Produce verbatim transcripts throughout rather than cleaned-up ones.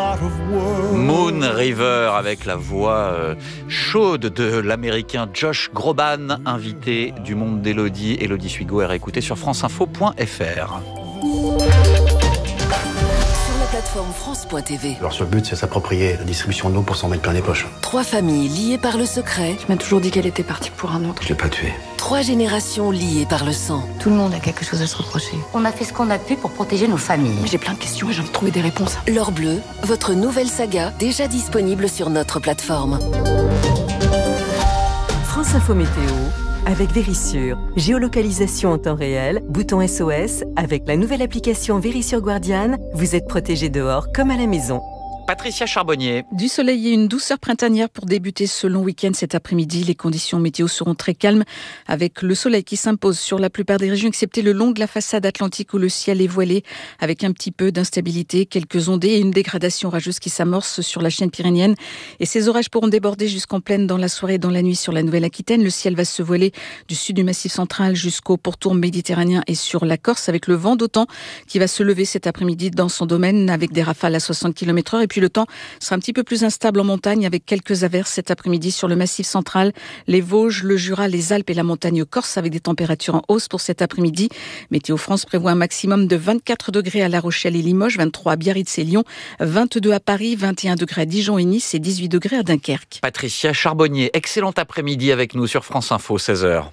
Moon River avec la voix euh, chaude de l'américain Josh Groban, invité du monde d'Élodie. Élodie Suigo est réécoutée sur franceinfo point f r. Plateforme France point T V. Alors sur le but, c'est s'approprier la distribution de l'eau pour s'en mettre plein les poches. Trois familles liées par le secret. Tu m'as toujours dit qu'elle était partie pour un autre. Je l'ai pas tuée. Trois générations liées par le sang. Tout le monde a quelque chose à se reprocher. On a fait ce qu'on a pu pour protéger nos familles. J'ai plein de questions et j'ai envie de trouver des réponses. L'Or Bleu, votre nouvelle saga, déjà disponible sur notre plateforme. France Info Météo avec Vérissure. Géolocalisation en temps réel, bouton S O S. Avec la nouvelle application Vérissure Guardian, vous êtes protégé dehors comme à la maison. Patricia Charbonnier. Du soleil et une douceur printanière pour débuter ce long week-end cet après-midi. Les conditions météo seront très calmes avec le soleil qui s'impose sur la plupart des régions excepté le long de la façade atlantique où le ciel est voilé avec un petit peu d'instabilité, quelques ondées et une dégradation orageuse qui s'amorce sur la chaîne pyrénéenne. Et ces orages pourront déborder jusqu'en pleine dans la soirée et dans la nuit sur la Nouvelle-Aquitaine. Le ciel va se voiler du sud du Massif central jusqu'au pourtour méditerranéen et sur la Corse avec le vent d'autant qui va se lever cet après-midi dans son domaine avec des rafales à soixante kilomètres heure. Et puis le temps sera un petit peu plus instable en montagne avec quelques averses cet après-midi sur le Massif central, les Vosges, le Jura, les Alpes et la montagne corse avec des températures en hausse pour cet après-midi. Météo France prévoit un maximum de vingt-quatre degrés à La Rochelle et Limoges, vingt-trois à Biarritz et Lyon, vingt-deux à Paris, vingt et un degrés à Dijon et Nice et dix-huit degrés à Dunkerque. Patricia Charbonnier, excellent après-midi avec nous sur France Info, seize heures.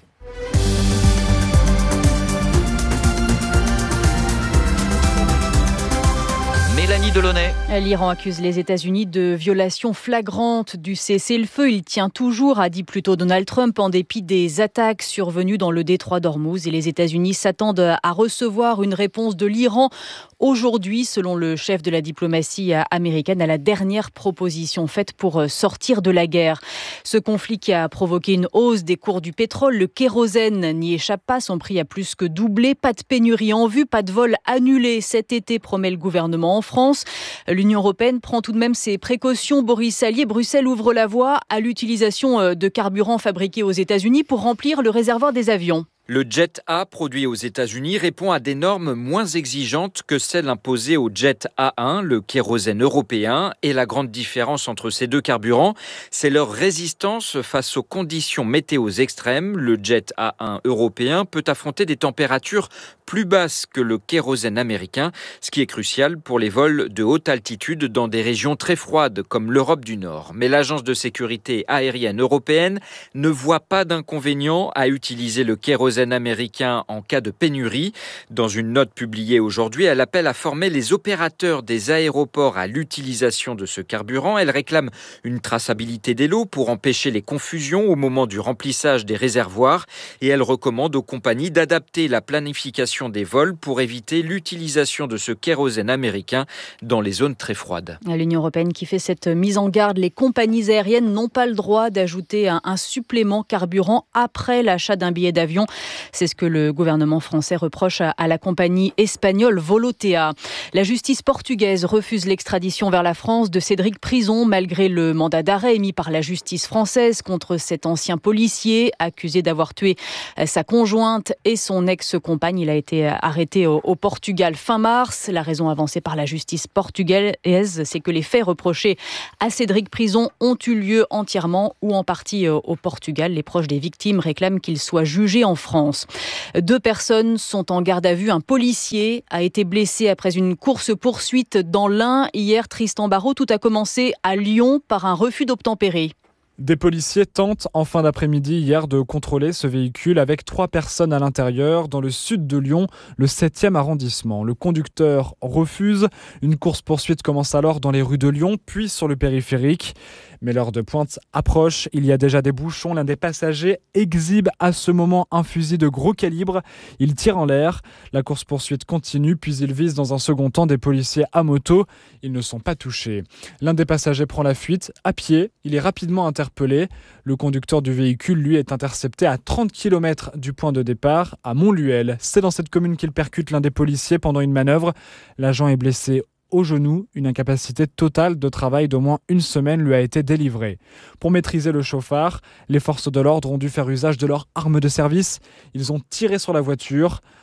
Mélanie Delaunay. L'Iran accuse les États-Unis de violation flagrante du cessez-le-feu. Il tient toujours, a dit plus tôt Donald Trump, en dépit des attaques survenues dans le détroit d'Ormuz. Et les États-Unis s'attendent à recevoir une réponse de l'Iran aujourd'hui, selon le chef de la diplomatie américaine, à la dernière proposition faite pour sortir de la guerre. Ce conflit qui a provoqué une hausse des cours du pétrole, le kérosène n'y échappe pas. Son prix a plus que doublé. Pas de pénurie en vue, pas de vol annulé cet été, promet le gouvernement en France. L'Union européenne prend tout de même ses précautions. Boris Sallier, Bruxelles ouvre la voie à l'utilisation de carburants fabriqués aux États-Unis pour remplir le réservoir des avions. Le Jet A, produit aux États-Unis, répond à des normes moins exigeantes que celles imposées au Jet A un, le kérosène européen. Et la grande différence entre ces deux carburants, c'est leur résistance face aux conditions météo extrêmes. Le Jet A un européen peut affronter des températures plus basses que le kérosène américain, ce qui est crucial pour les vols de haute altitude dans des régions très froides comme l'Europe du Nord. Mais l'Agence de sécurité aérienne européenne ne voit pas d'inconvénient à utiliser le kérosène américain en cas de pénurie. Dans une note publiée aujourd'hui, elle appelle à former les opérateurs des aéroports à l'utilisation de ce carburant. Elle réclame une traçabilité des lots pour empêcher les confusions au moment du remplissage des réservoirs et elle recommande aux compagnies d'adapter la planification des vols pour éviter l'utilisation de ce kérosène américain dans les zones très froides. L'Union européenne qui fait cette mise en garde, les compagnies aériennes n'ont pas le droit d'ajouter un, un supplément carburant après l'achat d'un billet d'avion. C'est ce que le gouvernement français reproche à, à la compagnie espagnole Volotea. La justice portugaise refuse l'extradition vers la France de Cédric Prison malgré le mandat d'arrêt émis par la justice française contre cet ancien policier accusé d'avoir tué sa conjointe et son ex-compagne. Il a été arrêté au, au Portugal fin mars. La raison avancée par la justice portugaise, c'est que les faits reprochés à Cédric Prison ont eu lieu entièrement ou en partie au Portugal. Les proches des victimes réclament qu'il soit jugé en France. Deux personnes sont en garde à vue. Un policier a été blessé après une course-poursuite dans l'Ain. Hier, Tristan Barraud, tout a commencé à Lyon par un refus d'obtempérer. Des policiers tentent en fin d'après-midi hier de contrôler ce véhicule avec trois personnes à l'intérieur dans le sud de Lyon, le septième arrondissement. Le conducteur refuse. Une course-poursuite commence alors dans les rues de Lyon, puis sur le périphérique. Mais l'heure de pointe approche, il y a déjà des bouchons. L'un des passagers exhibe à ce moment un fusil de gros calibre. Il tire en l'air. La course-poursuite continue, puis il vise dans un second temps des policiers à moto. Ils ne sont pas touchés. L'un des passagers prend la fuite à pied. Il est rapidement interpellé. Le conducteur du véhicule, lui, est intercepté à trente kilomètres du point de départ, à Montluel. C'est dans cette commune qu'il percute l'un des policiers pendant une manœuvre. L'agent est blessé au genou. Une incapacité totale de travail d'au moins une semaine lui a été délivrée. Pour maîtriser le chauffard, les forces de l'ordre ont dû faire usage de leur arme de service. Ils ont tiré sur la voiture.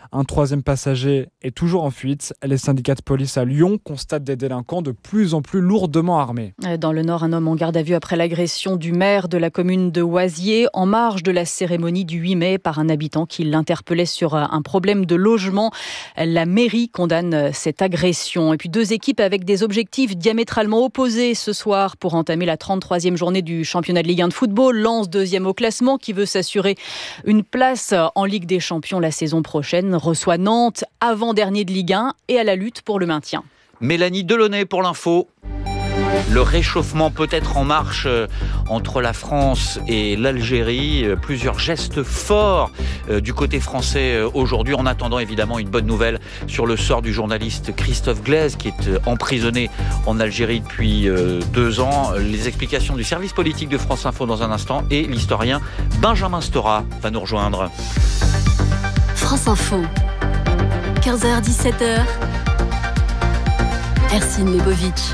Un troisième passager est toujours en fuite. Les syndicats de police à Lyon constatent des délinquants de plus en plus lourdement armés. Dans le Nord, un homme en garde à vue après l'agression du maire de la commune de Oisier en marge de la cérémonie du huit mai par un habitant qui l'interpellait sur un problème de logement. La mairie condamne cette agression. Et puis deux équipes avec des objectifs diamétralement opposés ce soir pour entamer la trente-troisième journée du championnat de Ligue un de football. Lens, deuxième au classement, qui veut s'assurer une place en Ligue des Champions la saison prochaine, reçoit Nantes, avant-dernier de Ligue un, et à la lutte pour le maintien. Mélanie Delaunay pour l'info. Le réchauffement peut être en marche entre la France et l'Algérie. Plusieurs gestes forts du côté français aujourd'hui, en attendant évidemment une bonne nouvelle sur le sort du journaliste Christophe Glaise, qui est emprisonné en Algérie depuis deux ans. Les explications du service politique de France Info dans un instant, et l'historien Benjamin Stora va nous rejoindre. France Info, quinze heures dix-sept heures, Ercine Lebovitch.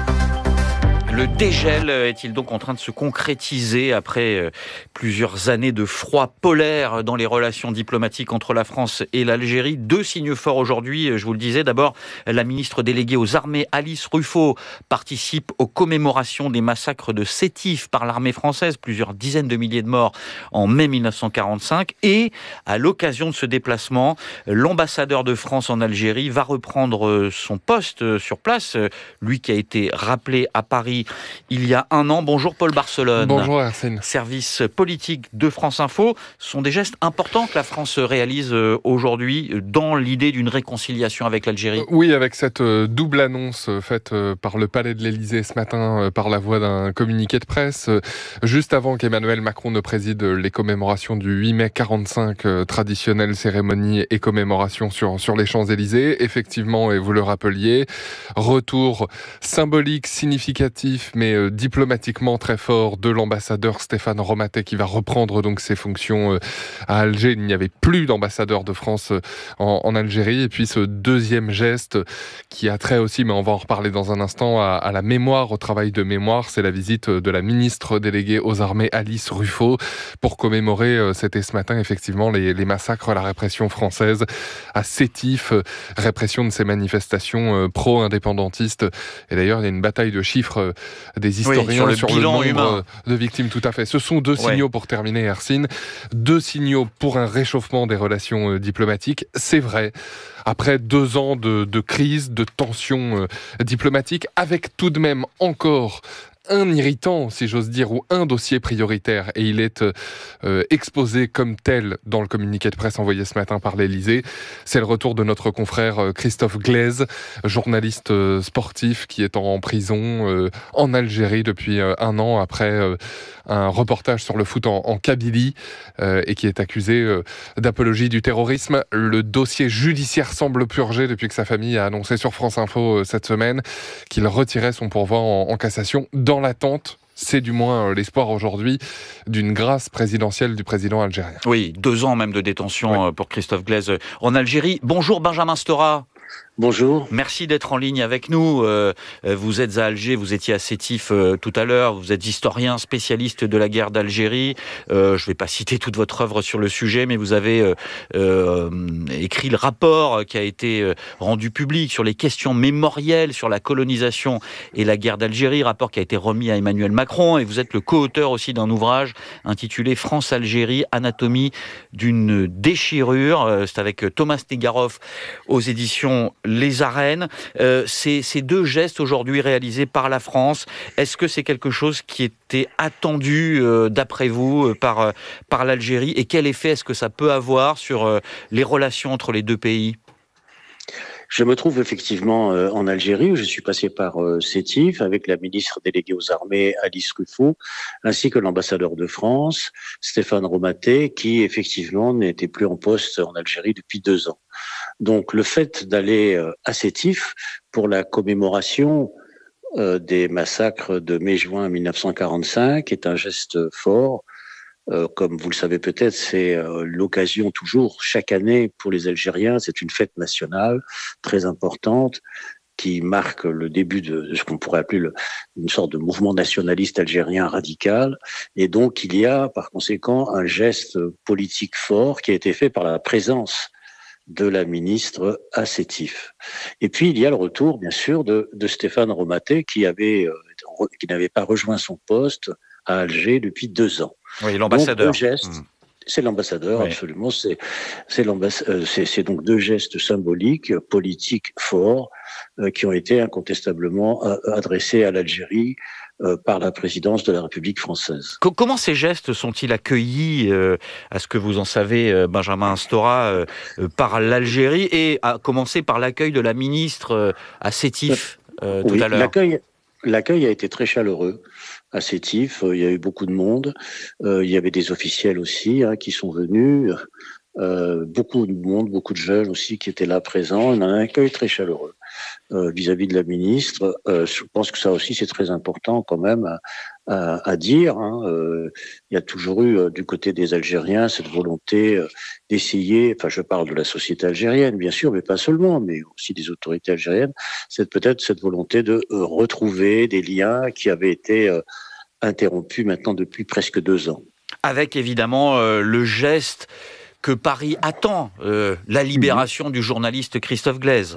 Le dégel est-il donc en train de se concrétiser après plusieurs années de froid polaire dans les relations diplomatiques entre la France et l'Algérie? Deux signes forts aujourd'hui, je vous le disais. D'abord, la ministre déléguée aux armées, Alice Ruffo, participe aux commémorations des massacres de Sétif par l'armée française, plusieurs dizaines de milliers de morts en mai mille neuf cent quarante-cinq. Et à l'occasion de ce déplacement, l'ambassadeur de France en Algérie va reprendre son poste sur place, lui qui a été rappelé à Paris il y a un an. Bonjour Paul Barcelone. Bonjour Arsène. Service politique de France Info. Ce sont des gestes importants que la France réalise aujourd'hui dans l'idée d'une réconciliation avec l'Algérie. Oui, avec cette double annonce faite par le Palais de l'Élysée ce matin par la voie d'un communiqué de presse, juste avant qu'Emmanuel Macron ne préside les commémorations du huit mai quarante-cinq, traditionnelle cérémonie et commémoration sur, sur les Champs-Élysées. Effectivement, et vous le rappeliez, retour symbolique, significatif, mais euh, diplomatiquement très fort de l'ambassadeur Stéphane Romatet, qui va reprendre donc ses fonctions euh, à Alger. Il n'y avait plus d'ambassadeur de France euh, en, en Algérie. Et puis ce deuxième geste qui a trait aussi, mais on va en reparler dans un instant, à, à la mémoire, au travail de mémoire, c'est la visite de la ministre déléguée aux armées, Alice Ruffo, pour commémorer, euh, c'était ce matin effectivement, les, les massacres, la répression française à Sétif, euh, répression de ces manifestations euh, pro-indépendantistes. Et d'ailleurs, il y a une bataille de chiffres euh, des historiens oui, sur le, sur le nombre humain de victimes, tout à fait. Ce sont deux signaux ouais. pour terminer, Ercine. Deux signaux pour un réchauffement des relations euh, diplomatiques. C'est vrai, après deux ans de, de crise, de tensions euh, diplomatiques, avec tout de même encore un irritant, si j'ose dire, ou un dossier prioritaire, et il est euh, exposé comme tel dans le communiqué de presse envoyé ce matin par l'Élysée. C'est le retour de notre confrère euh, Christophe Glaise, journaliste euh, sportif qui est en prison euh, en Algérie depuis euh, un an après euh, un reportage sur le foot en, en Kabylie euh, et qui est accusé euh, d'apologie du terrorisme. Le dossier judiciaire semble purgé depuis que sa famille a annoncé sur France Info euh, cette semaine qu'il retirait son pourvoi en, en cassation dans l'attente, c'est du moins l'espoir aujourd'hui, d'une grâce présidentielle du président algérien. Oui, deux ans même de détention oui. pour Christophe Glaise en Algérie. Bonjour Benjamin Stora. Bonjour. Merci d'être en ligne avec nous. Euh, vous êtes à Alger, vous étiez à Sétif euh, tout à l'heure. Vous êtes historien spécialiste de la guerre d'Algérie. Euh, je ne vais pas citer toute votre œuvre sur le sujet, mais vous avez euh, euh, écrit le rapport qui a été euh, rendu public sur les questions mémorielles sur la colonisation et la guerre d'Algérie, rapport qui a été remis à Emmanuel Macron. Et vous êtes le co-auteur aussi d'un ouvrage intitulé France-Algérie, anatomie d'une déchirure. Euh, c'est avec Thomas Negaroff aux éditions Les Arènes. Euh, ces, ces deux gestes aujourd'hui réalisés par la France, est-ce que c'est quelque chose qui était attendu, euh, d'après vous, euh, par, euh, par l'Algérie? Et quel effet est-ce que ça peut avoir sur euh, les relations entre les deux pays? Je me trouve effectivement euh, en Algérie, où je suis passé par euh, Sétif avec la ministre déléguée aux armées, Alice Ruffo, ainsi que l'ambassadeur de France, Stéphane Romatet, qui effectivement n'était plus en poste en Algérie depuis deux ans. Donc le fait d'aller euh, à Sétif pour la commémoration euh, des massacres de mai-juin mille neuf cent quarante-cinq est un geste fort. Euh, comme vous le savez peut-être, c'est euh, l'occasion toujours, chaque année pour les Algériens, c'est une fête nationale très importante qui marque le début de, de ce qu'on pourrait appeler le, une sorte de mouvement nationaliste algérien radical. Et donc il y a par conséquent un geste politique fort qui a été fait par la présence de la ministre à Sétif. Et puis, il y a le retour, bien sûr, de, de Stéphane Romaté, qui avait, euh, qui n'avait pas rejoint son poste à Alger depuis deux ans. Oui, l'ambassadeur. Donc, deux gestes, mmh. C'est l'ambassadeur, oui. absolument. C'est, c'est, l'ambass- euh, c'est, c'est donc deux gestes symboliques, politiques forts, euh, qui ont été incontestablement euh, adressés à l'Algérie euh, par la présidence de la République française. Co- comment ces gestes sont-ils accueillis, euh, à ce que vous en savez, euh, Benjamin Stora, euh, euh, par l'Algérie, et à commencer par l'accueil de la ministre euh, à Sétif euh, tout oui, à l'heure l'accueil, l'accueil a été très chaleureux. À Sétif, il y a eu beaucoup de monde. Euh, il y avait des officiels aussi hein, qui sont venus. Euh, beaucoup de monde, beaucoup de jeunes aussi qui étaient là présents. On a un accueil très chaleureux euh, vis-à-vis de la ministre. Euh, je pense que ça aussi c'est très important quand même à, à, à dire. Hein. Euh, il y a toujours eu euh, du côté des Algériens cette volonté euh, d'essayer. Enfin, je parle de la société algérienne bien sûr, mais pas seulement, mais aussi des autorités algériennes. C'est peut-être cette volonté de euh, retrouver des liens qui avaient été euh, interrompus maintenant depuis presque deux ans. Avec évidemment euh, le geste que Paris attend, euh, la libération mmh. du journaliste Christophe Glaise.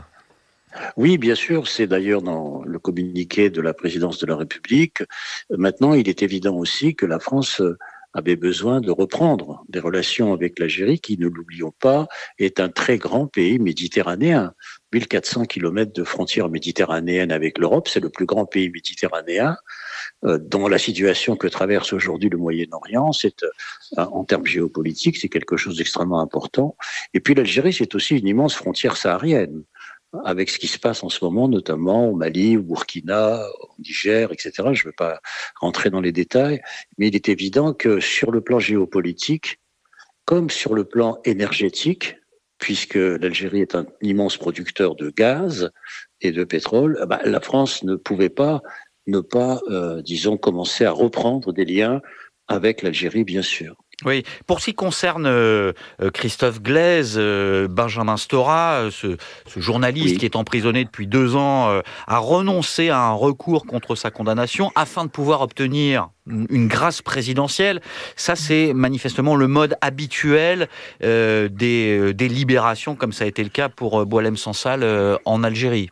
Oui, bien sûr, c'est d'ailleurs dans le communiqué de la présidence de la République. Maintenant, il est évident aussi que la France avait besoin de reprendre des relations avec l'Algérie, qui, ne l'oublions pas, est un très grand pays méditerranéen. mille quatre cents kilomètres de frontières méditerranéennes avec l'Europe, c'est le plus grand pays méditerranéen. Euh, dans la situation que traverse aujourd'hui le Moyen-Orient, c'est euh, en termes géopolitiques, c'est quelque chose d'extrêmement important. Et puis l'Algérie, c'est aussi une immense frontière saharienne, avec ce qui se passe en ce moment, notamment au Mali, au Burkina, au Niger, et cetera. Je ne vais pas rentrer dans les détails, mais il est évident que sur le plan géopolitique, comme sur le plan énergétique, puisque l'Algérie est un immense producteur de gaz et de pétrole, bah, la France ne pouvait pas ne pas, euh, disons, commencer à reprendre des liens avec l'Algérie, bien sûr. Oui, pour ce qui concerne euh, Christophe Glaise, euh, Benjamin Stora, ce, ce journaliste oui. qui est emprisonné depuis deux ans, euh, a renoncé à un recours contre sa condamnation afin de pouvoir obtenir une grâce présidentielle. Ça, c'est manifestement le mode habituel euh, des, des libérations, comme ça a été le cas pour euh, Boualem Sansal euh, en Algérie.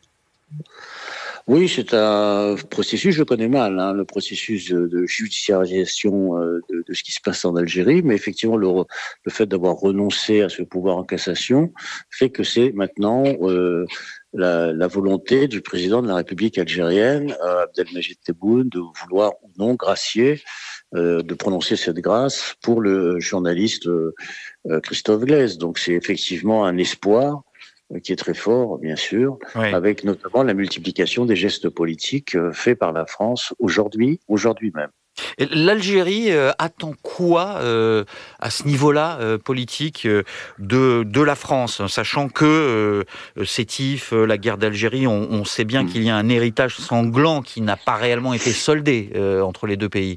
Oui, c'est un processus, je connais mal, hein, le processus de, de judiciarisation euh, de, de ce qui se passe en Algérie, mais effectivement, le, le fait d'avoir renoncé à ce pouvoir en cassation fait que c'est maintenant euh, la, la volonté du président de la République algérienne, euh, Abdelmajid Tebboune, de vouloir ou non gracier, euh, de prononcer cette grâce pour le journaliste euh, Christophe Glaise. Donc c'est effectivement un espoir qui est très fort, bien sûr, oui. avec notamment la multiplication des gestes politiques faits par la France aujourd'hui, aujourd'hui même. Et l'Algérie euh, attend quoi euh, à ce niveau-là euh, politique euh, de, de la France, sachant que euh, Sétif, euh, la guerre d'Algérie, on, on sait bien mmh. qu'il y a un héritage sanglant qui n'a pas réellement été soldé euh, entre les deux pays.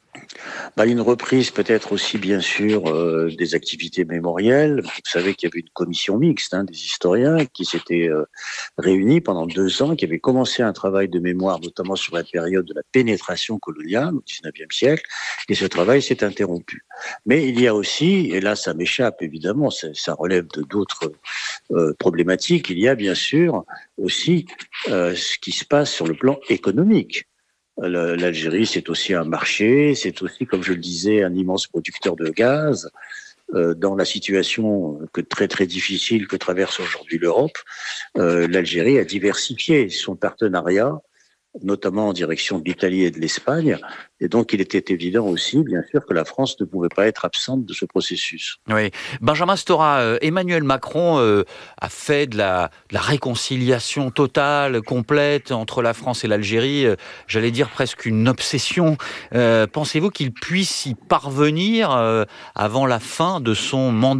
Bah, une reprise peut-être aussi bien sûr euh, des activités mémorielles. Vous savez qu'il y avait une commission mixte hein, des historiens qui s'étaient euh, réunis pendant deux ans, qui avait commencé un travail de mémoire notamment sur la période de la pénétration coloniale au dix-neuvième siècle, et ce travail s'est interrompu. Mais il y a aussi, et là ça m'échappe évidemment, ça, ça relève de d'autres euh, problématiques, il y a bien sûr aussi euh, ce qui se passe sur le plan économique. L'Algérie, c'est aussi un marché, c'est aussi, comme je le disais, un immense producteur de gaz. Euh, dans la situation que très très difficile que traverse aujourd'hui l'Europe, euh, l'Algérie a diversifié son partenariat, notamment en direction de l'Italie et de l'Espagne. Et donc, il était évident aussi, bien sûr, que la France ne pouvait pas être absente de ce processus. Oui. Benjamin Stora, euh, Emmanuel Macron euh, a fait de la, de la réconciliation totale, complète entre la France et l'Algérie. Euh, j'allais dire presque une obsession. Euh, pensez-vous qu'il puisse y parvenir euh, avant la fin de son mandat ?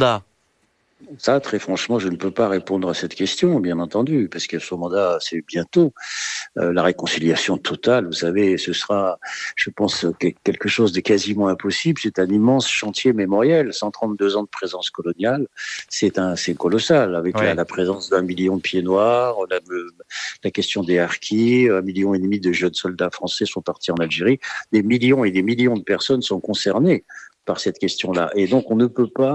Ça, très franchement, je ne peux pas répondre à cette question, bien entendu, parce que son mandat, c'est bientôt. Euh, la réconciliation totale, vous savez, ce sera, je pense, quelque chose de quasiment impossible. C'est un immense chantier mémoriel, cent trente-deux ans de présence coloniale. C'est un, c'est colossal, avec ouais. la, la présence d'un million de pieds noirs, la, la question des harkis, un million et demi de jeunes soldats français sont partis en Algérie. Des millions et des millions de personnes sont concernées par cette question-là. Et donc, on ne peut pas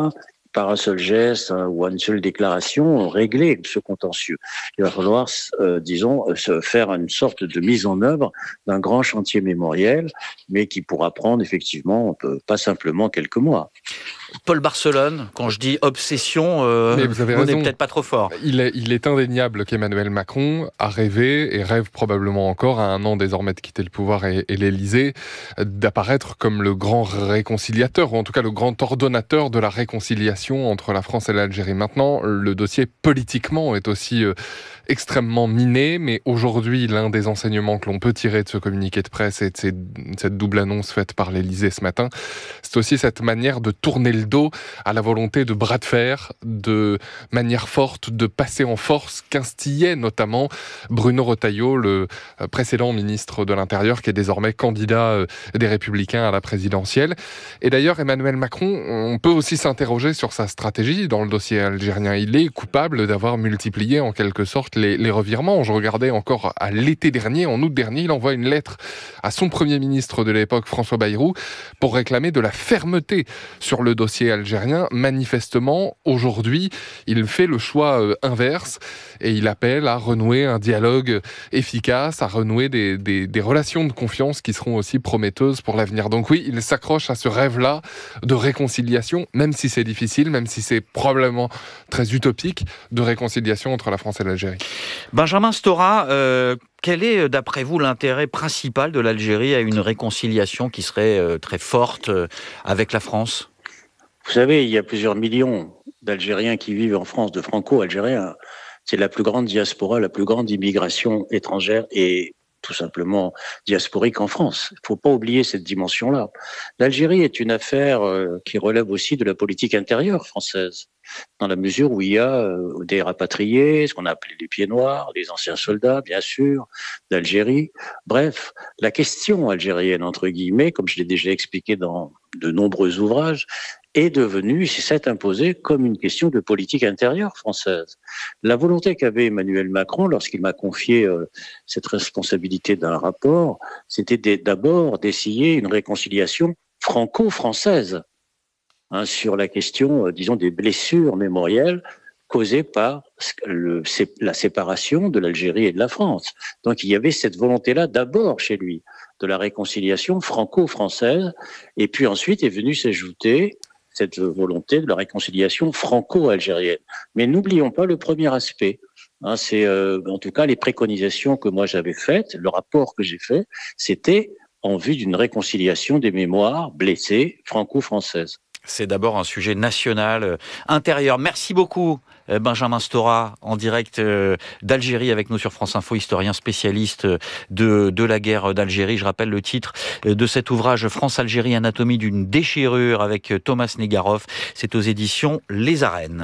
par un seul geste hein, ou une seule déclaration, régler ce contentieux. Il va falloir, euh, disons, se faire une sorte de mise en œuvre d'un grand chantier mémoriel, mais qui pourra prendre effectivement pas simplement quelques mois. Paul Barcelone, quand je dis obsession, euh, Mais vous avez on raison. n'est peut-être pas trop fort. Il est, il est indéniable qu'Emmanuel Macron a rêvé, et rêve probablement encore, à un an désormais de quitter le pouvoir et, et l'Élysée, d'apparaître comme le grand réconciliateur, ou en tout cas le grand ordonnateur de la réconciliation entre la France et l'Algérie. Maintenant, le dossier politiquement est aussi euh, extrêmement miné, mais aujourd'hui, l'un des enseignements que l'on peut tirer de ce communiqué de presse et de ces, cette double annonce faite par l'Élysée ce matin, c'est aussi cette manière de tourner le dos à la volonté de bras de fer, de manière forte, de passer en force, qu'instillait notamment Bruno Retailleau, le précédent ministre de l'Intérieur, qui est désormais candidat des Républicains à la présidentielle. Et d'ailleurs, Emmanuel Macron, on peut aussi s'interroger sur sa stratégie dans le dossier algérien. Il est coupable d'avoir multiplié en quelque sorte les, les revirements. Je regardais encore à l'été dernier, en août dernier, il envoie une lettre à son Premier ministre de l'époque, François Bayrou, pour réclamer de la fermeté sur le dossier algérien. Manifestement, aujourd'hui, il fait le choix euh, inverse et il appelle à renouer un dialogue efficace, à renouer des, des, des relations de confiance qui seront aussi prometteuses pour l'avenir. Donc oui, il s'accroche à ce rêve-là de réconciliation, même si c'est difficile, même si c'est probablement très utopique, de réconciliation entre la France et l'Algérie. Benjamin Stora, euh, quel est, d'après vous, l'intérêt principal de l'Algérie à une réconciliation qui serait euh, très forte euh, avec la France ? Vous savez, il y a plusieurs millions d'Algériens qui vivent en France, de franco-algériens. C'est la plus grande diaspora, la plus grande immigration étrangère et tout simplement diasporique en France. Il ne faut pas oublier cette dimension-là. L'Algérie est une affaire euh, qui relève aussi de la politique intérieure française, dans la mesure où il y a euh, des rapatriés, ce qu'on a appelé les pieds noirs, les anciens soldats, bien sûr, d'Algérie. Bref, la question algérienne, entre guillemets, comme je l'ai déjà expliqué dans de nombreux ouvrages, est devenue, s'est imposée comme une question de politique intérieure française. La volonté qu'avait Emmanuel Macron lorsqu'il m'a confié euh, cette responsabilité d'un rapport, c'était d'abord d'essayer une réconciliation franco-française hein, sur la question, euh, disons, des blessures mémorielles causées par le, la séparation de l'Algérie et de la France. Donc il y avait cette volonté-là d'abord chez lui, de la réconciliation franco-française, et puis ensuite est venue s'ajouter cette volonté de la réconciliation franco-algérienne. Mais n'oublions pas le premier aspect. Hein, c'est euh, en tout cas les préconisations que moi j'avais faites, le rapport que j'ai fait, c'était en vue d'une réconciliation des mémoires blessées franco-françaises. C'est d'abord un sujet national, euh, intérieur. Merci beaucoup euh, Benjamin Stora, en direct euh, d'Algérie avec nous sur France Info, historien spécialiste de, de la guerre d'Algérie. Je rappelle le titre de cet ouvrage, France-Algérie, anatomie d'une déchirure, avec Thomas Negaroff. C'est aux éditions Les Arènes.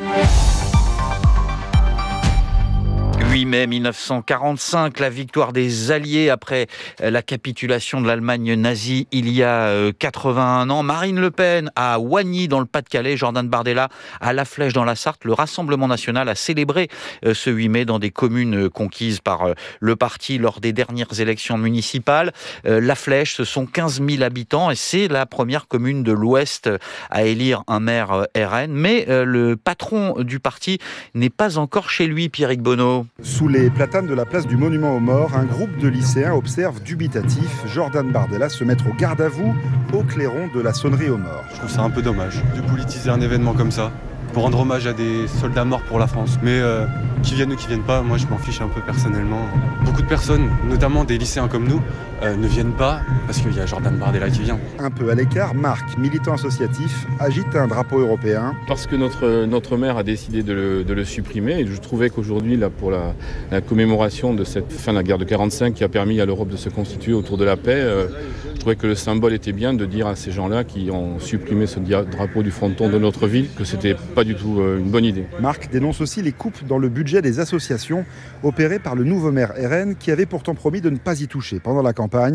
huit mai mille neuf cent quarante-cinq, la victoire des Alliés après la capitulation de l'Allemagne nazie il y a quatre-vingt-un ans. Marine Le Pen à Oigny dans le Pas-de-Calais, Jordan Bardella à La Flèche dans la Sarthe. Le Rassemblement national a célébré ce huit mai dans des communes conquises par le parti lors des dernières élections municipales. La Flèche, ce sont quinze mille habitants et c'est la première commune de l'Ouest à élire un maire R N. Mais le patron du parti n'est pas encore chez lui, Pierrick Bonneau. Sous les platanes de la place du Monument aux Morts, un groupe de lycéens observe dubitatif Jordan Bardella se mettre au garde à vous au clairon de la sonnerie aux morts. Je trouve ça un peu dommage de politiser un événement comme ça pour rendre hommage à des soldats morts pour la France. Mais euh, qui viennent ou qui viennent pas, moi je m'en fiche un peu personnellement. Beaucoup de personnes, notamment des lycéens comme nous, euh, ne viennent pas parce qu'il y a Jordan Bardella qui vient. Un peu à l'écart, Marc, militant associatif, agite un drapeau européen. Parce que notre, notre maire a décidé de le, de le supprimer et je trouvais qu'aujourd'hui, là, pour la, la commémoration de cette fin de la guerre de quarante-cinq qui a permis à l'Europe de se constituer autour de la paix, euh, je trouvais que le symbole était bien de dire à ces gens-là qui ont supprimé ce drapeau du fronton de notre ville que c'était pas du tout une bonne idée. Marc dénonce aussi les coupes dans le budget des associations opérées par le nouveau maire R N qui avait pourtant promis de ne pas y toucher pendant la campagne.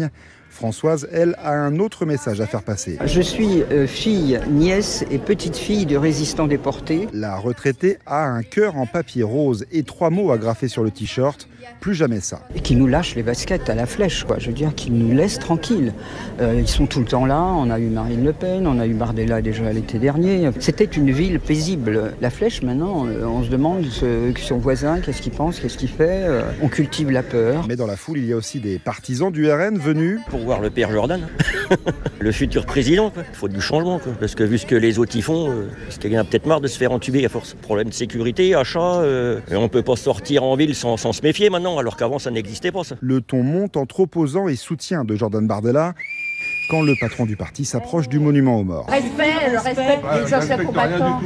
Françoise, elle, a un autre message à faire passer. Je suis euh, fille, nièce et petite-fille de résistants déportés. La retraitée a un cœur en papier rose et trois mots agrafés sur le t-shirt. Plus jamais ça. Et qui nous lâchent les baskets à la flèche, quoi. Je veux dire, qu'ils nous laissent tranquilles. Euh, ils sont tout le temps là. On a eu Marine Le Pen, on a eu Bardella déjà l'été dernier. C'était une ville paisible. La flèche, maintenant, euh, on se demande ce, son voisin, qu'est-ce qu'il pense, qu'est-ce qu'il fait. Euh, on cultive la peur. Mais dans la foule, il y a aussi des partisans du R N venus pour voir le père Jordan, le futur président. Quoi. Il faut du changement, quoi. Parce que vu ce que les autres y font, euh, parce qu'il y en a peut-être marre de se faire entuber à force de problèmes de sécurité, achat. Euh, et on peut pas sortir en ville sans, sans se méfier maintenant, alors qu'avant ça n'existait pas ça. Le ton monte entre opposants et soutien de Jordan Bardella quand le patron du parti s'approche du monument aux morts. Respect, le respect des anciens combattants.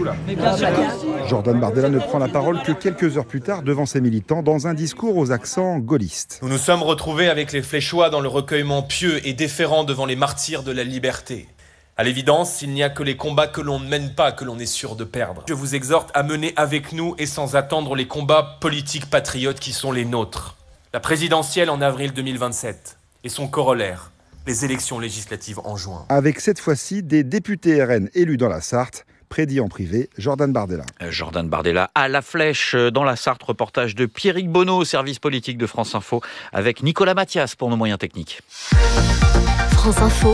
Jordan Bardella ne prend la parole que quelques heures plus tard devant ses militants dans un discours aux accents gaullistes. Nous nous sommes retrouvés avec les Fléchois dans le recueillement pieux et déférent devant les martyrs de la liberté. À l'évidence, il n'y a que les combats que l'on ne mène pas que l'on est sûr de perdre. Je vous exhorte à mener avec nous et sans attendre les combats politiques patriotes qui sont les nôtres. La présidentielle en avril deux mille vingt-sept et son corollaire, les élections législatives en juin. Avec cette fois-ci des députés R N élus dans la Sarthe, prédit en privé Jordan Bardella. Jordan Bardella à la flèche dans la Sarthe, reportage de Pierrick Bonneau, service politique de France Info, avec Nicolas Mathias pour nos moyens techniques. France Info,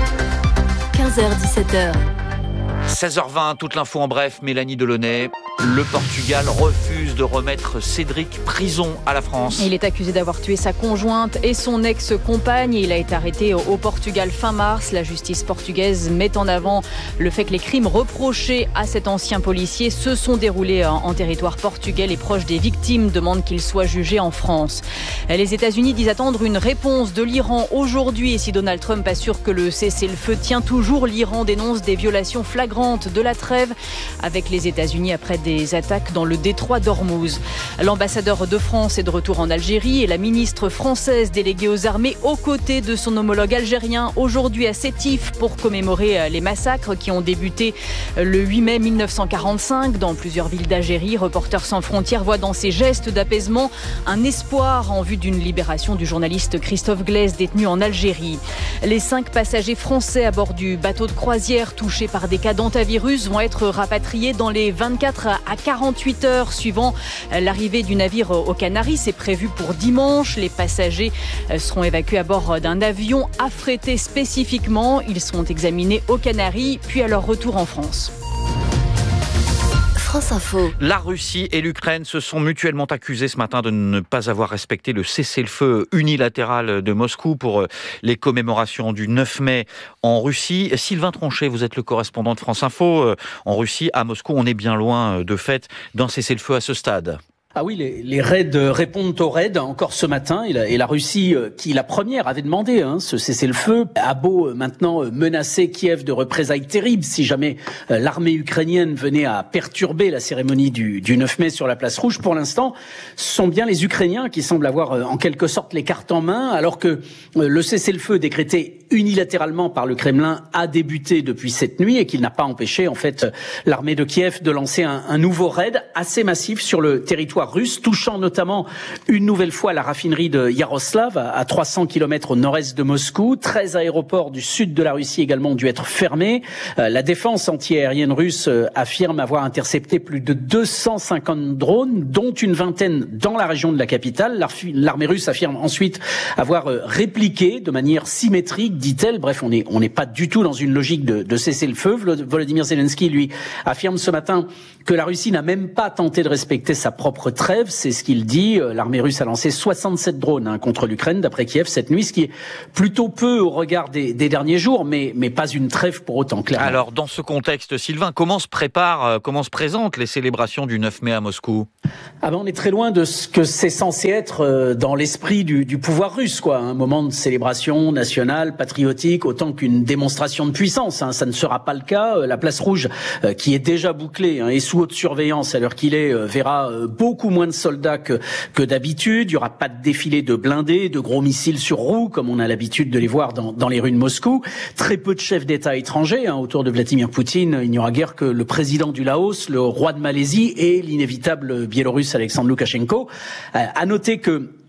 quinze heures dix-sept heures. seize heures vingt, toute l'info en bref, Mélanie Delaunay. Le Portugal refuse de remettre Cédric Prison à la France. Il est accusé d'avoir tué sa conjointe et son ex-compagne. Il a été arrêté au Portugal fin mars. La justice portugaise met en avant le fait que les crimes reprochés à cet ancien policier se sont déroulés en territoire portugais. Les proches des victimes demandent qu'il soit jugé en France. Les États-Unis disent attendre une réponse de l'Iran aujourd'hui. Et si Donald Trump assure que le cessez-le-feu tient toujours, l'Iran dénonce des violations flagrantes de la trêve avec les États-Unis après des attaques dans le détroit d'Ormuz. L'ambassadeur de France est de retour en Algérie et la ministre française déléguée aux armées aux côtés de son homologue algérien aujourd'hui à Sétif pour commémorer les massacres qui ont débuté le huit mai mille neuf cent quarante-cinq dans plusieurs villes d'Algérie. Reporters sans frontières voit dans ces gestes d'apaisement un espoir en vue d'une libération du journaliste Christophe Glaise détenu en Algérie. Les cinq passagers français à bord du bateau de croisière touchés par des cas d'hantavirus vont être rapatriés dans les vingt-quatre à quarante-huit heures suivant l'arrivée du navire aux Canaries. C'est prévu pour dimanche. Les passagers seront évacués à bord d'un avion affrété spécifiquement. Ils seront examinés aux Canaries puis à leur retour en France. France Info. La Russie et l'Ukraine se sont mutuellement accusés ce matin de ne pas avoir respecté le cessez-le-feu unilatéral de Moscou pour les commémorations du neuf mai en Russie. Sylvain Tronchet, vous êtes le correspondant de France Info. En Russie, à Moscou, on est bien loin de fait d'un cessez-le-feu à ce stade. Ah oui, les, les raids répondent aux raids encore ce matin et la, et la Russie, qui la première avait demandé hein, ce cessez-le-feu, a beau maintenant menacer Kiev de représailles terribles si jamais euh, l'armée ukrainienne venait à perturber la cérémonie du, du neuf mai sur la place rouge. Pour l'instant, ce sont bien les Ukrainiens qui semblent avoir euh, en quelque sorte les cartes en main, alors que euh, le cessez-le-feu décrété unilatéralement par le Kremlin a débuté depuis cette nuit et qu'il n'a pas empêché en fait l'armée de Kiev de lancer un, un nouveau raid assez massif sur le territoire russe, touchant notamment une nouvelle fois la raffinerie de Yaroslav à trois cents kilomètres au nord-est de Moscou. treize aéroports du sud de la Russie également ont dû être fermés. Euh, la défense antiaérienne russe euh, affirme avoir intercepté plus de deux cent cinquante drones, dont une vingtaine dans la région de la capitale. L'armée russe affirme ensuite avoir euh, répliqué de manière symétrique, dit-elle. Bref, on n'est on n'est pas du tout dans une logique de, de cessez-le-feu. Volodymyr Zelensky, lui, affirme ce matin que la Russie n'a même pas tenté de respecter sa propre trêve, c'est ce qu'il dit. L'armée russe a lancé soixante-sept drones hein, contre l'Ukraine, d'après Kiev, cette nuit, ce qui est plutôt peu au regard des, des derniers jours, mais, mais pas une trêve pour autant, clairement. Alors, dans ce contexte, Sylvain, comment se préparent, euh, comment se présentent les célébrations du neuf mai à Moscou ? Ah ben, on est très loin de ce que c'est censé être euh, dans l'esprit du, du pouvoir russe, quoi. Un moment de célébration nationale, patriotique, autant qu'une démonstration de puissance. Hein. Ça ne sera pas le cas. La place rouge, euh, qui est déjà bouclée hein, et sous haute surveillance à l'heure qu'il est, euh, verra euh, beaucoup moins de soldats que, que d'habitude. Il n'y aura pas de défilé de blindés, de gros missiles sur roues, comme on a l'habitude de les voir dans, dans les rues de Moscou. Très peu de chefs d'État étrangers. Hein, autour de Vladimir Poutine, il n'y aura guère que le président du Laos, le roi de Malaisie et l'inévitable biélorusse Alexandre Loukachenko. Euh, à noter que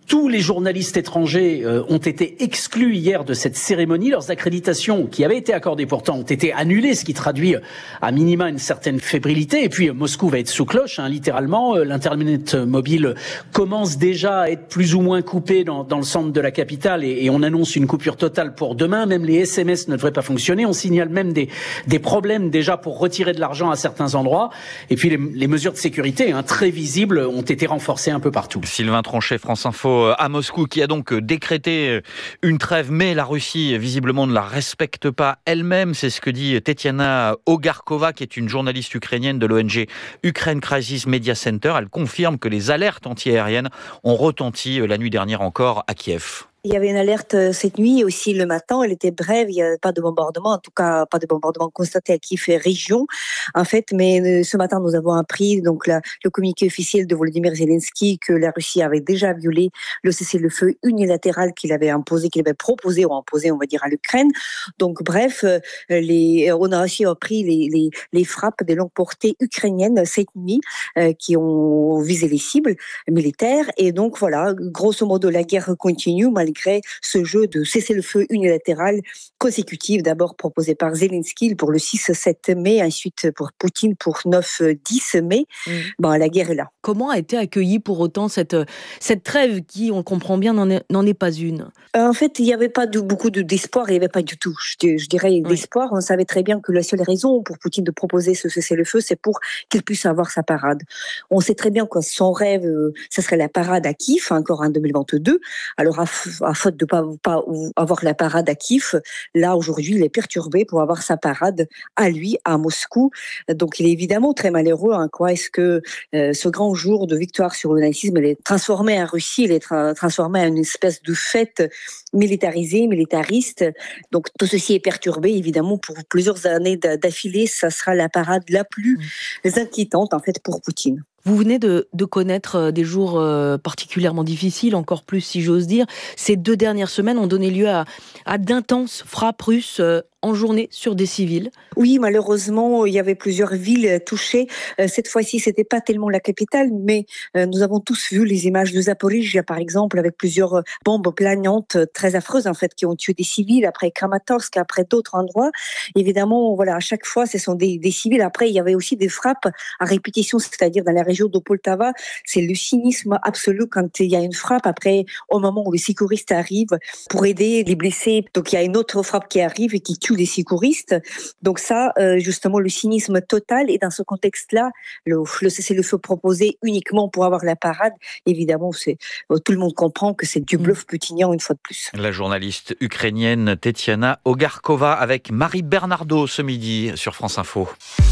Tous les journalistes étrangers euh, ont été exclus hier de cette cérémonie. Leurs accréditations, qui avaient été accordées pourtant, ont été annulées, ce qui traduit à minima une certaine fébrilité. Et puis Moscou va être sous cloche, hein, littéralement. L'internet mobile commence déjà à être plus ou moins coupé dans, dans le centre de la capitale et, et on annonce une coupure totale pour demain. Même les S M S ne devraient pas fonctionner. On signale même des, des problèmes déjà pour retirer de l'argent à certains endroits. Et puis les, les mesures de sécurité, hein, très visibles, ont été renforcées un peu partout. Sylvain Tronchet, France Info à Moscou, qui a donc décrété une trêve, mais la Russie visiblement ne la respecte pas elle-même. C'est ce que dit Tetiana Ogarkova, qui est une journaliste ukrainienne de l'O N G Ukraine Crisis Media Center. Elle confirme que les alertes antiaériennes ont retenti la nuit dernière encore à Kiev. Il y avait une alerte cette nuit et aussi le matin. Elle était brève, il n'y avait pas de bombardement, en tout cas pas de bombardement constaté à Kiev et région. En fait, mais ce matin, nous avons appris donc la, le communiqué officiel de Volodymyr Zelensky que la Russie avait déjà violé le cessez-le-feu unilatéral qu'il avait imposé, qu'il avait proposé ou imposé, on va dire, à l'Ukraine. Donc bref, les, on a aussi appris les, les, les frappes des longues portées ukrainiennes cette nuit euh, qui ont visé les cibles militaires. Et donc voilà, grosso modo, la guerre continue malgré ce jeu de cessez-le-feu unilatéral consécutif, d'abord proposé par Zelensky pour le six sept mai, ensuite pour Poutine pour neuf dix mai. Mmh. Bon, la guerre est là. Comment a été accueillie pour autant cette, cette trêve qui, on comprend bien, n'en est, n'en est pas une? euh, En fait, il n'y avait pas de, beaucoup de, d'espoir, il n'y avait pas du tout, je, je dirais, oui. d'espoir. On savait très bien que la seule raison pour Poutine de proposer ce cessez-le-feu, c'est pour qu'il puisse avoir sa parade. On sait très bien que son rêve, ça serait la parade à Kiev, encore en deux mille vingt-deux. Alors, à, à faute de ne pas, pas avoir la parade à Kiev, là, aujourd'hui, il est perturbé pour avoir sa parade à lui, à Moscou. Donc, il est évidemment très malheureux. Hein, quoi. Est-ce que euh, ce grand jour de victoire sur le nazisme, il est transformé en Russie, il est tra- transformé en une espèce de fête militarisée, militariste. Donc, tout ceci est perturbé, évidemment, pour plusieurs années d'affilée. Ça sera la parade la plus inquiétante, en fait, pour Poutine. Vous venez de, de connaître des jours particulièrement difficiles, encore plus si j'ose dire. Ces deux dernières semaines ont donné lieu à, à d'intenses frappes russes en journée sur des civils. Oui, malheureusement, il y avait plusieurs villes touchées. Cette fois-ci, c'était pas tellement la capitale, mais nous avons tous vu les images de Zaporizhzhia, par exemple, avec plusieurs bombes planantes très affreuses, en fait, qui ont tué des civils, après Kramatorsk, après d'autres endroits. Évidemment, voilà, à chaque fois, ce sont des, des civils. Après, il y avait aussi des frappes à répétition, c'est-à-dire dans la région de Poltava. C'est le cynisme absolu quand il y a une frappe. Après, au moment où les secouristes arrivent pour aider les blessés, donc il y a une autre frappe qui arrive et qui tue les secouristes. Donc ça, euh, justement, le cynisme total. Et dans ce contexte-là, le, le cessez-le-feu proposé uniquement pour avoir la parade, évidemment, c'est, euh, tout le monde comprend que c'est du bluff putinien une fois de plus. La journaliste ukrainienne Tetiana Ogarkova avec Marie Bernardo ce midi sur France Info.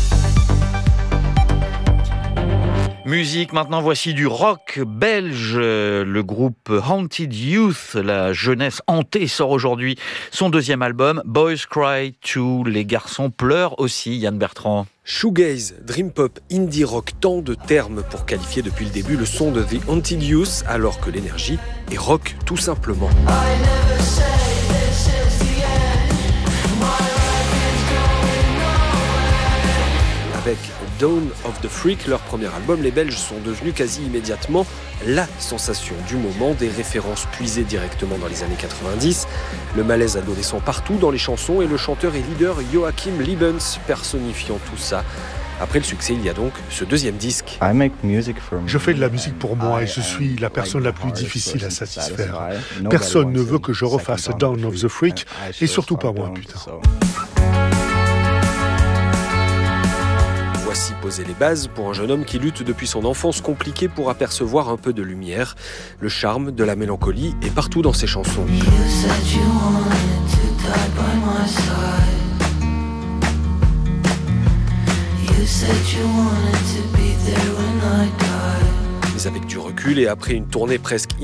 Musique, maintenant voici du rock belge. Le groupe Haunted Youth, la jeunesse hantée, sort aujourd'hui son deuxième album, Boys Cry Too. Les garçons pleurent aussi, Yann Bertrand. Shoegaze, dream pop, indie rock, tant de termes pour qualifier depuis le début le son de The Haunted Youth, alors que l'énergie est rock tout simplement. Avec Dawn of the Freak, leur premier album, les Belges sont devenus quasi immédiatement la sensation du moment, des références puisées directement dans les années quatre-vingt-dix, le malaise adolescent partout dans les chansons et le chanteur et leader Joachim Liebens personnifiant tout ça. Après le succès, il y a donc ce deuxième disque. Je fais de la musique pour moi et je suis la personne la plus difficile à satisfaire. Personne ne veut que je refasse Dawn of the Freak et surtout pas moi, putain. Voici poser les bases pour un jeune homme qui lutte depuis son enfance compliquée pour apercevoir un peu de lumière. Le charme de la mélancolie est partout dans ses chansons. Mais avec du recul et après une tournée presque